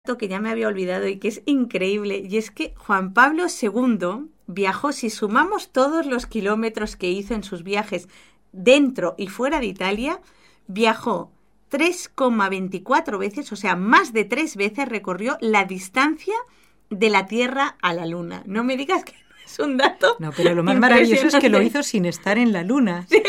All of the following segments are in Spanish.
que ya me había olvidado y que es increíble, y es que Juan Pablo II viajó, si sumamos todos los kilómetros que hizo en sus viajes dentro y fuera de Italia, viajó 3,24 veces, o sea, más de 3 veces recorrió la distancia de la Tierra a la Luna. No me digas que no es un dato. No, pero lo más maravilloso es que lo hizo sin estar en la Luna. Sí,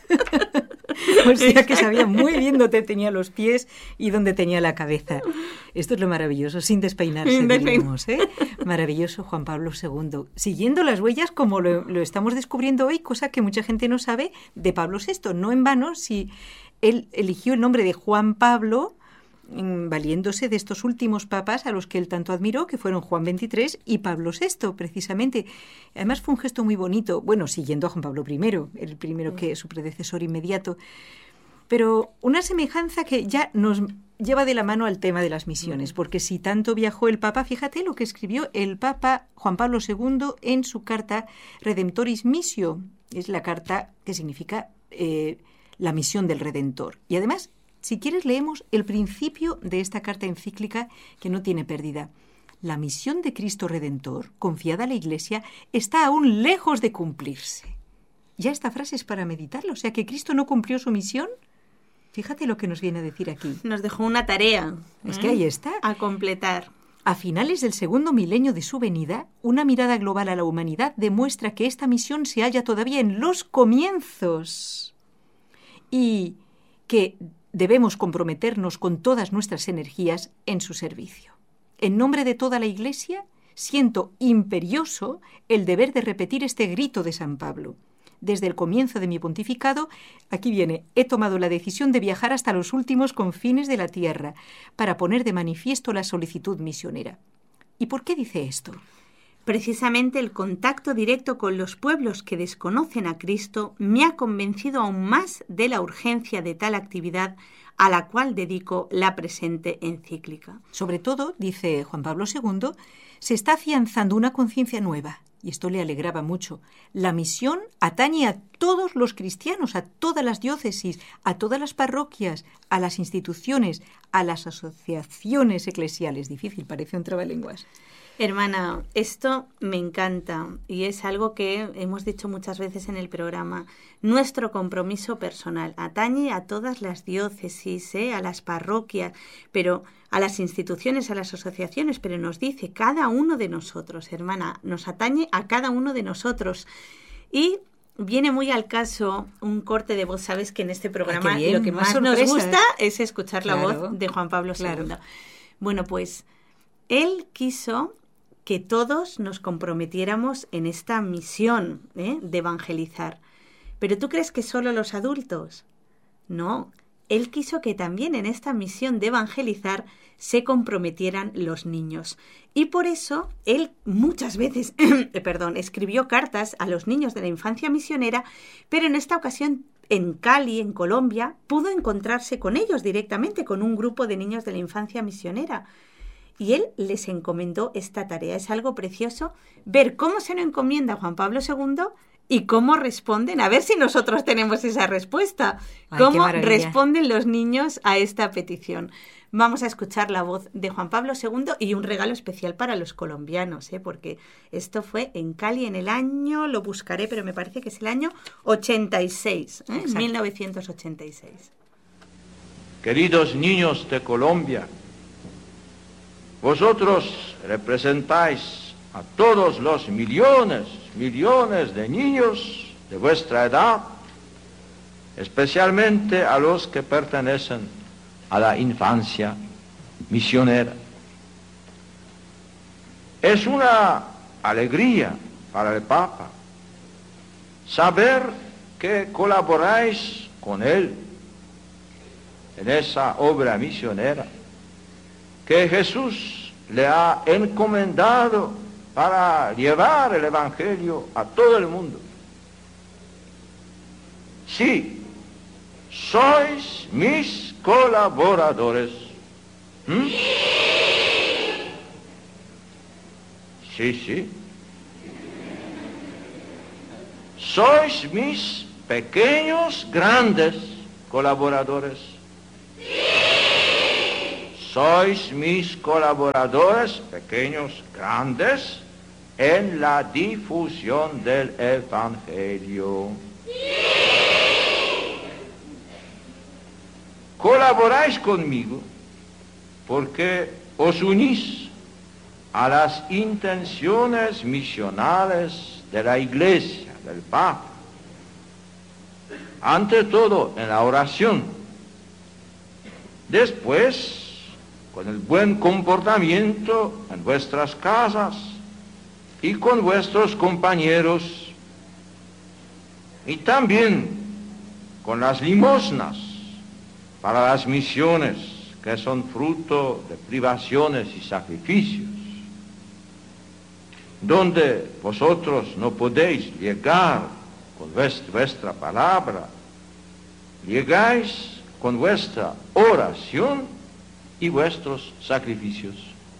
o sea que sabía muy bien dónde tenía los pies y dónde tenía la cabeza. Esto es lo maravilloso, sin despeinarse, diríamos, ¿eh? Maravilloso Juan Pablo II. Siguiendo las huellas como lo estamos descubriendo hoy, cosa que mucha gente no sabe, de Pablo VI. No en vano, si él eligió el nombre de Juan Pablo, valiéndose de estos últimos papas a los que él tanto admiró, que fueron Juan XXIII y Pablo VI, precisamente. Además fue un gesto muy bonito, bueno, siguiendo a Juan Pablo I, el primero que su predecesor inmediato, pero una semejanza que ya nos lleva de la mano al tema de las misiones, porque si tanto viajó el Papa, fíjate lo que escribió el Papa Juan Pablo II en su carta Redemptoris Missio, es la carta que significa la misión del Redentor, y además, si quieres, leemos el principio de esta carta encíclica que no tiene pérdida. La misión de Cristo Redentor, confiada a la Iglesia, está aún lejos de cumplirse. Ya esta frase es para meditarla, o sea que Cristo no cumplió su misión. Fíjate lo que nos viene a decir aquí. Nos dejó una tarea. Es que ahí está. A completar. A finales del segundo milenio de su venida, una mirada global a la humanidad demuestra que esta misión se halla todavía en los comienzos y que debemos comprometernos con todas nuestras energías en su servicio. En nombre de toda la Iglesia, siento imperioso el deber de repetir este grito de San Pablo. Desde el comienzo de mi pontificado, aquí viene, he tomado la decisión de viajar hasta los últimos confines de la tierra para poner de manifiesto la solicitud misionera. ¿Y por qué dice esto? Precisamente el contacto directo con los pueblos que desconocen a Cristo me ha convencido aún más de la urgencia de tal actividad a la cual dedico la presente encíclica. Sobre todo, dice Juan Pablo II, se está afianzando una conciencia nueva, y esto le alegraba mucho. La misión atañe a todos los cristianos, a todas las diócesis, a todas las parroquias, a las instituciones, a las asociaciones eclesiales. Difícil, parece un trabalenguas. Hermana, esto me encanta y es algo que hemos dicho muchas veces en el programa. Nuestro compromiso personal atañe a todas las diócesis, a las parroquias, pero a las instituciones, a las asociaciones, pero nos dice cada uno de nosotros, hermana, nos atañe a cada uno de nosotros. Y viene muy al caso un corte de voz. Sabes que en este programa lo que más nos gusta es escuchar la voz de Juan Pablo II. Bueno, pues él quiso que todos nos comprometiéramos en esta misión de evangelizar. ¿Pero tú crees que solo los adultos? No, él quiso que también en esta misión de evangelizar se comprometieran los niños. Y por eso él muchas veces escribió cartas a los niños de la infancia misionera, pero en esta ocasión en Cali, en Colombia, pudo encontrarse con ellos directamente, con un grupo de niños de la infancia misionera. Y él les encomendó esta tarea. Es algo precioso ver cómo se lo encomienda Juan Pablo II y cómo responden. A ver si nosotros tenemos esa respuesta. Cómo responden los niños a esta petición. Vamos a escuchar la voz de Juan Pablo II y un regalo especial para los colombianos, porque esto fue en Cali en el año, lo buscaré, pero me parece que es el año 86, 1986. Queridos niños de Colombia, vosotros representáis a todos los millones de niños de vuestra edad, especialmente a los que pertenecen a la infancia misionera. Es una alegría para el Papa saber que colaboráis con él en esa obra misionera que Jesús le ha encomendado para llevar el Evangelio a todo el mundo. Sí, sois mis colaboradores. Sí. Sois mis pequeños, grandes colaboradores. sois mis colaboradores, pequeños, grandes, en la difusión del Evangelio. Colaboráis conmigo porque os unís a las intenciones misionales de la Iglesia, del Papa. Ante todo, en la oración. Después, con el buen comportamiento en vuestras casas y con vuestros compañeros. Y también con las limosnas para las misiones, que son fruto de privaciones y sacrificios, donde vosotros no podéis llegar con vuestra palabra, llegáis con vuestra oración y vuestros sacrificios.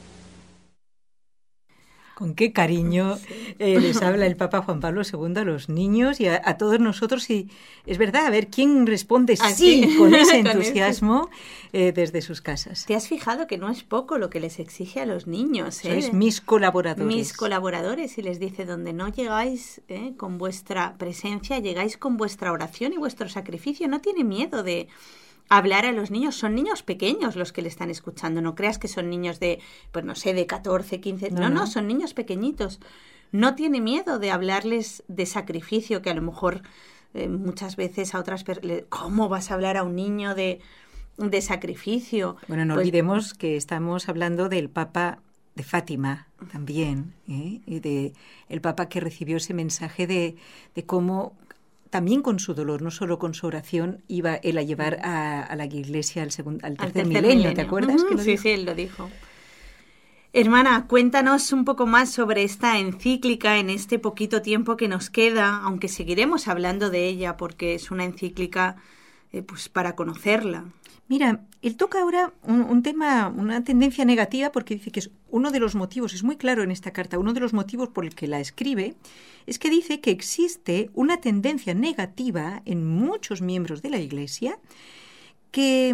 Con qué cariño les habla el Papa Juan Pablo II a los niños y a todos nosotros. Y es verdad, a ver quién responde sí con ese entusiasmo desde sus casas. ¿Te has fijado que no es poco lo que les exige a los niños? Sois mis colaboradores. Mis colaboradores, y les dice, donde no llegáis con vuestra presencia, llegáis con vuestra oración y vuestro sacrificio. No tiene miedo de hablar a los niños. Son niños pequeños los que le están escuchando. No creas que son niños de, pues no sé, de 14, 15... No, son niños pequeñitos. No tiene miedo de hablarles de sacrificio, que a lo mejor muchas veces a otras personas... ¿Cómo vas a hablar a un niño de sacrificio? Bueno, no olvidemos que estamos hablando del Papa de Fátima también, y de el Papa que recibió ese mensaje de cómo... También con su dolor, no solo con su oración, iba él a llevar a la Iglesia al tercer milenio. ¿Te acuerdas? Que Sí, él lo dijo. Hermana, cuéntanos un poco más sobre esta encíclica en este poquito tiempo que nos queda, aunque seguiremos hablando de ella porque es una encíclica pues para conocerla. Mira, él toca ahora un tema, una tendencia negativa, porque dice que es uno de los motivos, es muy claro en esta carta, uno de los motivos por el que la escribe, es que dice que existe una tendencia negativa en muchos miembros de la Iglesia que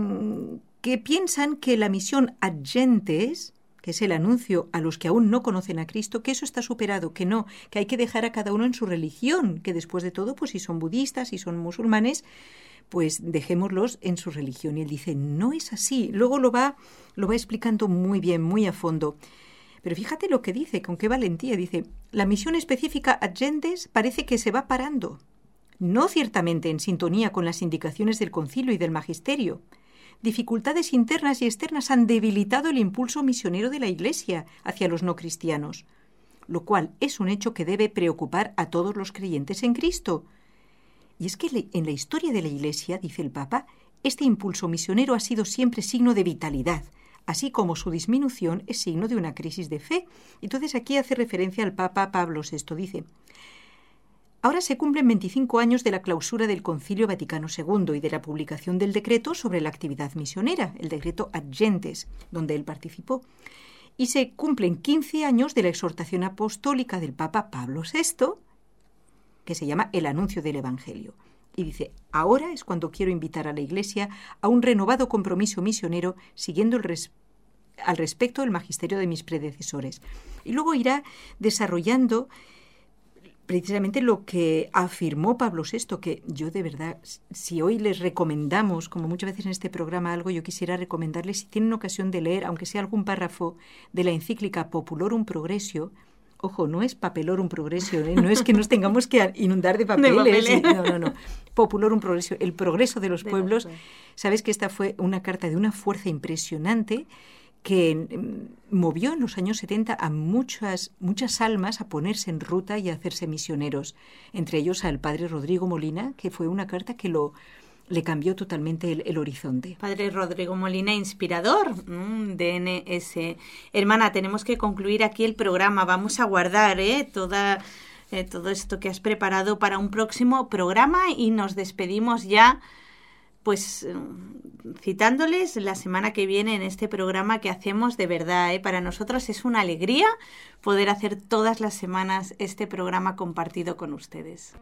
piensan que la misión ad gentes, que es el anuncio a los que aún no conocen a Cristo, que eso está superado, que no, que hay que dejar a cada uno en su religión, que después de todo, pues si son budistas, si son musulmanes, pues dejémoslos en su religión. Y él dice, no es así. Luego lo va explicando muy bien, muy a fondo. Pero fíjate lo que dice, con qué valentía. Dice, la misión específica ad gentes parece que se va parando. No ciertamente en sintonía con las indicaciones del concilio y del magisterio. Dificultades internas y externas han debilitado el impulso misionero de la Iglesia hacia los no cristianos, lo cual es un hecho que debe preocupar a todos los creyentes en Cristo. Y es que en la historia de la Iglesia, dice el Papa, este impulso misionero ha sido siempre signo de vitalidad, así como su disminución es signo de una crisis de fe. Entonces aquí hace referencia al Papa Pablo VI. Dice, ahora se cumplen 25 años de la clausura del Concilio Vaticano II y de la publicación del decreto sobre la actividad misionera, el decreto ad gentes, donde él participó. Y se cumplen 15 años de la exhortación apostólica del Papa Pablo VI, que se llama El Anuncio del Evangelio. Y dice, ahora es cuando quiero invitar a la Iglesia a un renovado compromiso misionero siguiendo al respecto el magisterio de mis predecesores. Y luego irá desarrollando precisamente lo que afirmó Pablo VI, que yo de verdad, si hoy les recomendamos, como muchas veces en este programa algo, yo quisiera recomendarles, si tienen ocasión de leer, aunque sea algún párrafo de la encíclica Populorum Progressio. Ojo, no es Papelorum Progressio, no es que nos tengamos que inundar de papeles. No. Populorum Progressio, el progreso de los pueblos. Sabes que esta fue una carta de una fuerza impresionante que movió en los años 70 a muchas almas a ponerse en ruta y a hacerse misioneros. Entre ellos al padre Rodrigo Molina, que fue una carta que le cambió totalmente el horizonte. Padre Rodrigo Molina, inspirador, DNS. Hermana, tenemos que concluir aquí el programa. Vamos a guardar todo esto que has preparado para un próximo programa y nos despedimos ya, pues citándoles la semana que viene en este programa que hacemos de verdad. Para nosotros es una alegría poder hacer todas las semanas este programa compartido con ustedes.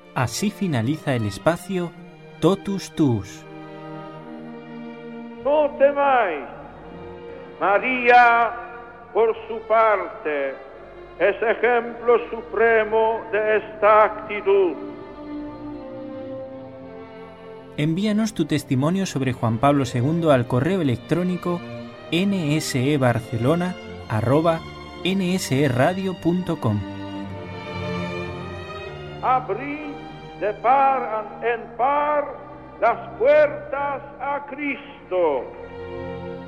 Así finaliza el espacio Totus Tuus. No temáis. María, por su parte, es ejemplo supremo de esta actitud. Envíanos tu testimonio sobre Juan Pablo II al correo electrónico nsebarcelona@nseradio.com. Abrid de par en par las puertas a Cristo.